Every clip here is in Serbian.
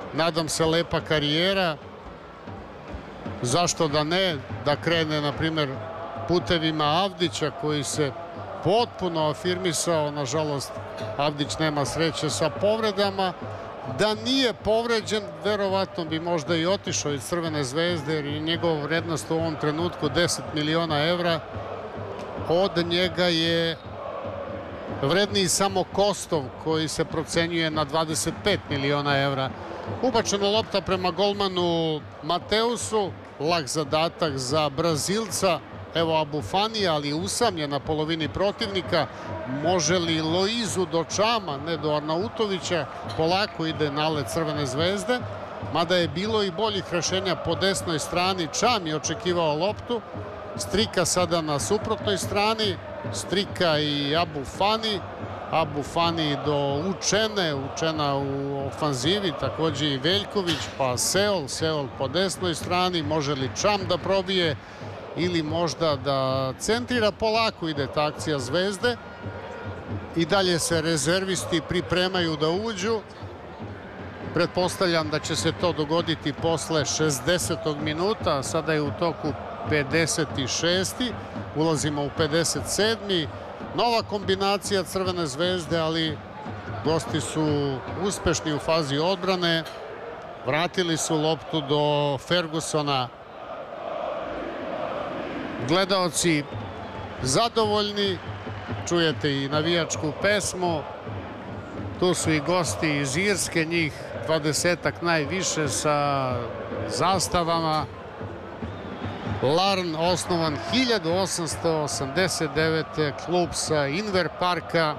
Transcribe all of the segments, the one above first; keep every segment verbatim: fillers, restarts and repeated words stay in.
nadam se, lepa karijera. Zašto da ne, da krene, na primjer, putevima Avdića, koji se potpuno afirmisao. Nažalost, Avdić nema sreće sa povredama. Da nije povređen, verovatno bi možda i otišao iz Crvene zvezde, jer je njegova vrednost u ovom trenutku deset miliona evra. Od njega je vredniji samo Kostov, koji se procenjuje na dvadeset pet miliona evra. Ubačena lopta prema golmanu Mateusu, lak zadatak za Brazilca. Evo Abufanija, ali usamljen na polovini protivnika. Može li Loizu do Čama, ne do Arnautovića? Polako ide nalet Crvene zvezde, mada je bilo i boljih rešenja po desnoj strani. Čam je očekivao loptu. Strika sada na suprotnoj strani. Strika i Abufani. Abufani do Učene. Učena u ofanzivi, također i Veljković, pa Seol. Seol po desnoj strani. Može li Čam da probije ili možda da centrira? Polako ide ta akcija Zvezde. I dalje se rezervisti pripremaju da uđu. Pretpostavljam da će se to dogoditi posle šezdesetog minuta. Sada je u toku pedeset šesti. Ulazimo u pedeset sedmi. Nova kombinacija Crvene zvezde, ali gosti su uspešni u fazi odbrane. Vratili su loptu do Fergusona. Gledaoci zadovoljni. Čujete i navijačku pesmu. Tu su i gosti iz Irske, njih dvadesetak najviše sa zastavama. Larn, osnovan hiljadu osamsto osamdeset devete. klub sa Inver Parka.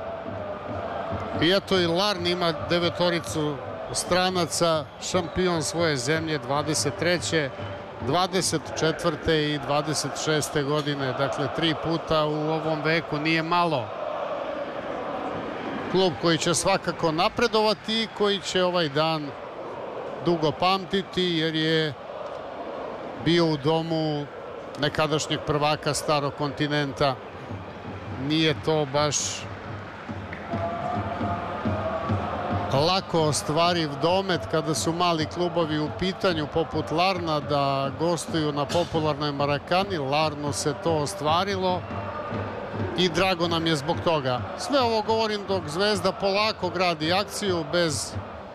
I eto i Larn ima devetoricu stranaca, šampion svoje zemlje dvadeset treće, dvadeset četvrte i dvadeset šeste godine. Dakle, tri puta u ovom veku nije malo. Klub koji će svakako napredovati i koji će ovaj dan dugo pamtiti, jer je bio u domu nekadašnjeg prvaka Starog kontinenta. Nije to baš lako ostvariv domet kada su mali klubovi u pitanju, poput Larna, da gostuju na popularnoj Marakani. Larnu se to ostvarilo i drago nam je zbog toga. Sve ovo govorim dok Zvezda polako gradi akciju, bez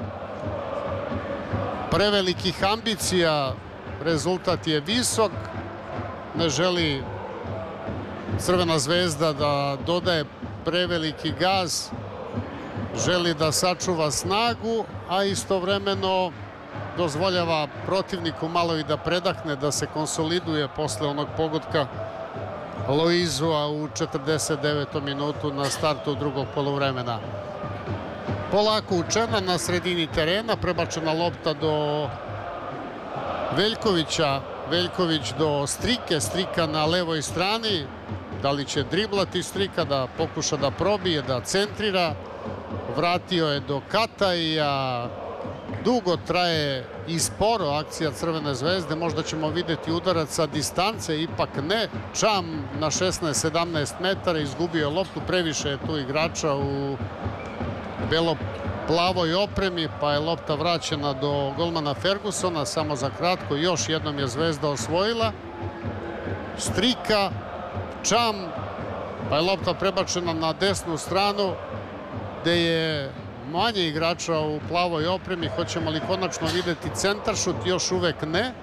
prevelikih ambicija. Rezultat je visok. Ne želi Crvena zvezda da dodaje preveliki gaz. Želi da sačuva snagu, a istovremeno dozvoljava protivniku malo i da predahne, da se konsoliduje posle onog pogotka Loizua u četrdeset devetom minutu na startu drugog poluvremena. Polako Učena na sredini terena, prebačena lopta do Veljkovića, Veljković do Strike, Strika na levoj strani. Da li će driblati Strika, da pokuša da probije, da centrira? Vratio je do Kataija. Dugo traje i sporo akcija Crvene zvezde. Možda ćemo vidjeti udarac sa distance, ipak ne. Čam na šesnaest sedamnaest metara izgubio loptu. Previše je tu igrača u belo-plavoj opremi, pa je lopta vraćena do golmana Fergusona. Samo za kratko, još jednom je Zvezda osvojila. Strika, Čam, pa je lopta prebačena na desnu stranu, gde je manje igrača u plavoj opremi. Hoćemo li konačno vidjeti centaršut? Još uvek ne.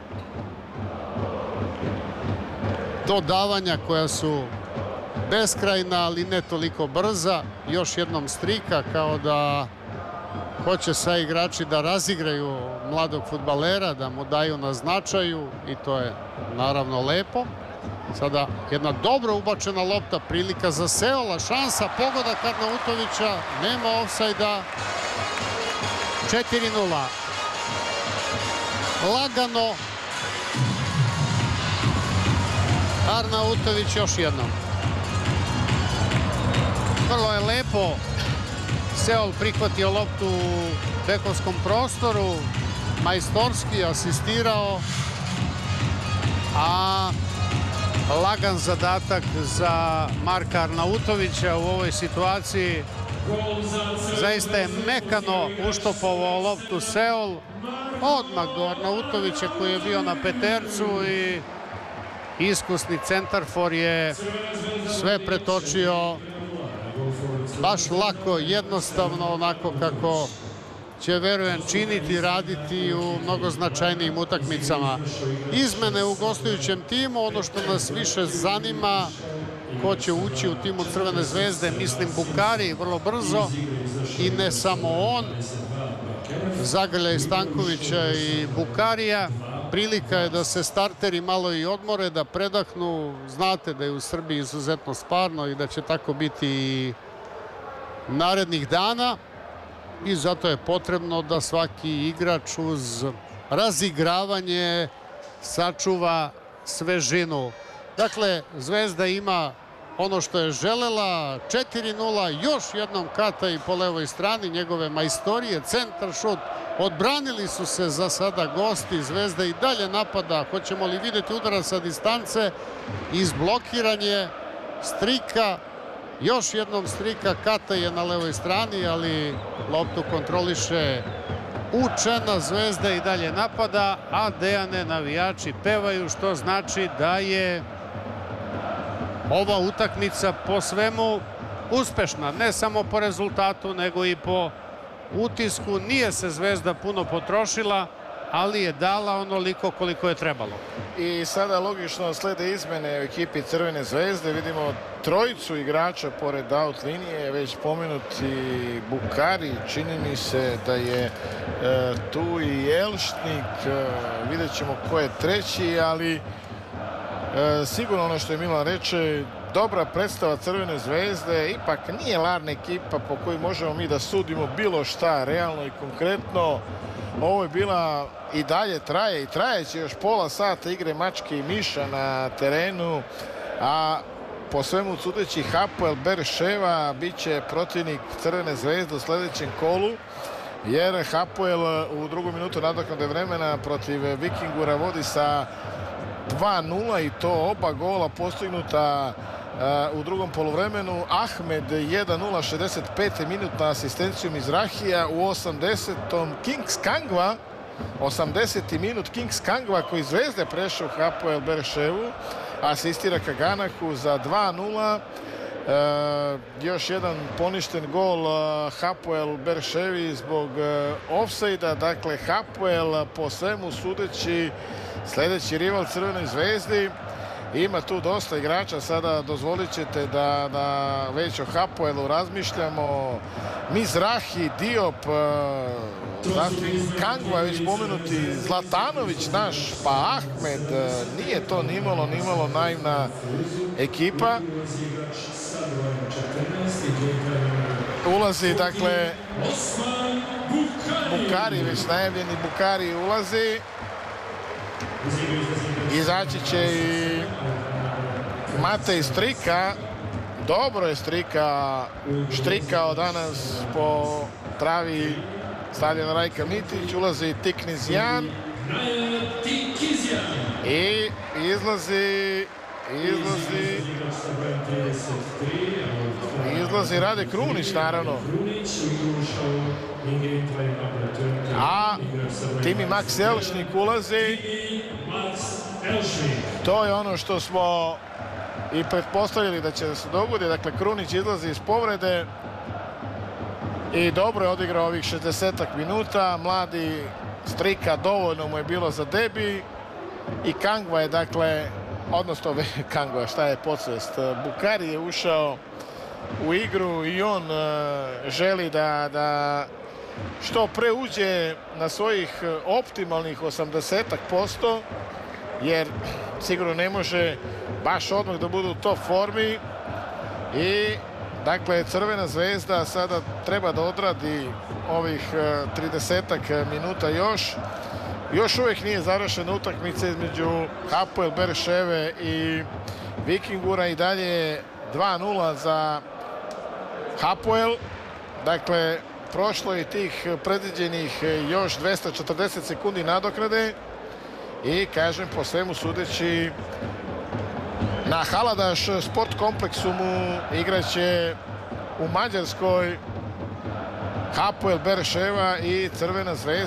Dodavanja koja su beskrajna, ali ne toliko brza. Još jednom Strika, kao da hoće sa igrači da razigraju mladog fudbalera, da mu daju na značaju, i to je naravno lepo. Sada jedna dobro ubačena lopta, prilika za Seola, šansa, pogodak Arnautovića, nema ofsajda. četiri nula. Lagano. Arnautović još jednom. Vrlo je lepo Seol prihvatio loptu u bekovskom prostoru, majstorski asistirao, a lagan zadatak za Marka Arnautovića u ovoj situaciji. Zaista je mekano uštopovao loptu Seol. Odmah do Arnautovića koji je bio na petercu i iskusni centarfor je sve pretočio baš lako, jednostavno, onako kako će, verujem, činiti, raditi u mnogo značajnijim utakmicama. Izmene u gostujućem timu, ono što nas više zanima, ko će ući u timu Crvene zvezde, mislim Bukari vrlo brzo i ne samo on, Zagrljaj Stankovića i Bukarija. Prilika je da se starteri malo i odmore, da predahnu. Znate da je u Srbiji izuzetno sparno i da će tako biti i narednih dana i zato je potrebno da svaki igrač uz razigravanje sačuva svežinu. Dakle, Zvezda ima ono što je želela, četiri nula, još jednom Kata i po levoj strani, njegove majstorije, centar šut, odbranili su se za sada gosti, Zvezda i dalje napada, hoćemo li vidjeti udara sa distance, izblokiranje, Strika, još jednom Strika, Kata je na levoj strani, ali loptu kontroliše učena, Zvezda i dalje napada, a Dejane navijači pevaju, što znači da je ova utakmica po svemu uspešna, ne samo po rezultatu, nego i po utisku. Nije se Zvezda puno potrošila, ali je dala onoliko koliko je trebalo. I sada logično slede izmene u ekipi Crvene zvezde. Vidimo trojicu igrača pored out linije, već pomenuti Bukari. Čini mi se da je e, tu i Elštnik. E, vidjet ćemo ko je treći, ali e, sigurno ono što je Milan reče, dobra predstava Crvene zvezde. Ipak nije larna ekipa po kojoj možemo mi da sudimo bilo šta realno i konkretno. Ovo je bila i dalje traje i trajeće još pola sata igre mačke i miša na terenu, a po svemu sudeći Hapoel Berševa bit će protivnik Crvene zvezde u sljedećem kolu, jer Hapoel u drugom minutu nadoknade vremena protiv Vikingura vodi sa dva nula i to oba gola postignuta u drugom poluvremenu. Ahmed jedan nula, šezdeset pete minut na asistenciju Mizrahija. U osamdesetom Kings Kangva, osamdeseti minut Kings Kangva koji Zvezde prešao Hapoel Berševu, asistira Kaganaku za dva nula. E, još jedan poništen gol Hapoel Berševi zbog ofsajda. Dakle, Hapoel po svemu sudeći sljedeći rival Crvenoj zvezdi. Ima tu dosta igrača, sada dozvolit ćete da, da već o Hapoelu razmišljamo. Mizrahi, Diop, zatim Kangva, već spomenuti Zlatanović naš, pa Ahmed. Nije to nimalo, nimalo naivna ekipa. Ulazi, dakle, Bukari, već najavljeni Bukari ulazi. Izaći će i Matej Strika. Dobro je Strika štrikao danas po travi stadiona Rajka Mitić. Ulazi Tiknizjan i izlazi izlazi izlazi Rade Krunić, naravno. A Timi Max Elšnik ulazi. To je ono što smo i pretpostavili da će se dogoditi. Dakle, Krunić izlazi iz povrede i dobro je odigrao ovih šezdesetak minuta. Mladi Strika dovoljno mu je bilo za debi i Kangva je, dakle, odnosno Kangva, šta je podsvest, Bukari je ušao u igru i on uh, želi da, da što pre uđe na svojih optimalnih osamdesetak posto, jer sigurno ne može baš odmah da bude u top formi. I dakle, Crvena zvezda sada treba da odradi ovih tridesetak minuta još. Još uvijek nije završena utakmica između Hapoel Berševe i Vikingura i dalje dva nula za Hapoel. Dakle, prošlo je tih predviđenih još dvesta četrdeset sekundi nadoknade i, kažem, po svemu sudeći na Haladaš sport kompleksu mu igraće u Mađarskoj Hapoel Berševa i Crvena zvezda.